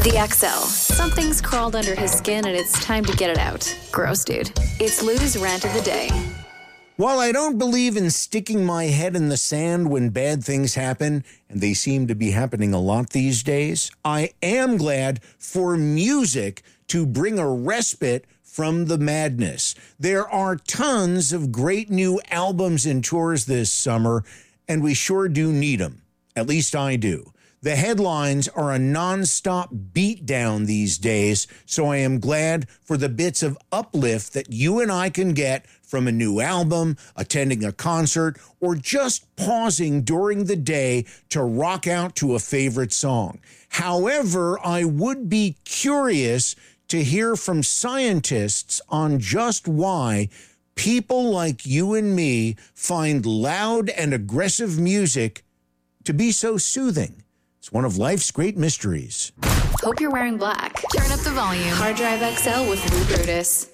The XL. Something's crawled under his skin and it's time to get it out. Gross, dude. It's Lou's rant of the day. While I don't believe in sticking my head in the sand when bad things happen, and they seem to be happening a lot these days, I am glad for music to bring a respite from the madness. There are tons of great new albums and tours this summer, and we sure do need them. At least I do. The headlines are a nonstop beatdown these days, so I am glad for the bits of uplift that you and I can get from a new album, attending a concert, or just pausing during the day to rock out to a favorite song. However, I would be curious to hear from scientists on just why people like you and me find loud and aggressive music to be so soothing. It's one of life's great mysteries. Hope you're wearing black. Turn up the volume. Hard Drive XL with Lou Brutus.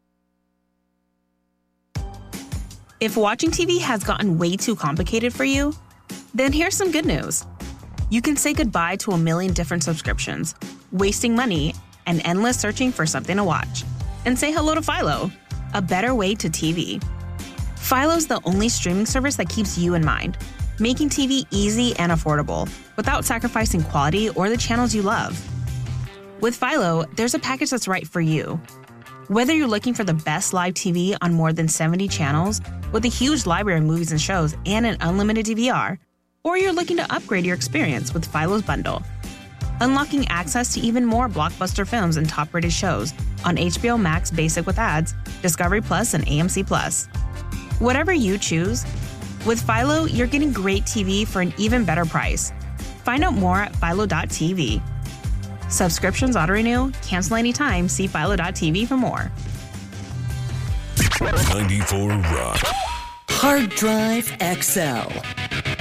If watching TV has gotten way too complicated for you, then here's some good news. You can say goodbye to a million different subscriptions, wasting money, and endless searching for something to watch. And say hello to Philo, a better way to TV. Philo's the only streaming service that keeps you in mind, making TV easy and affordable without sacrificing quality or the channels you love. With Philo, there's a package that's right for you. Whether you're looking for the best live TV on more than 70 channels with a huge library of movies and shows and an unlimited DVR, or you're looking to upgrade your experience with Philo's bundle, unlocking access to even more blockbuster films and top-rated shows on HBO Max Basic with ads, Discovery Plus, and AMC Plus. Whatever you choose, with Philo, you're getting great TV for an even better price. Find out more at philo.tv. Subscriptions auto-renew, cancel anytime, see philo.tv for more. 94 Rock. Hard Drive XL.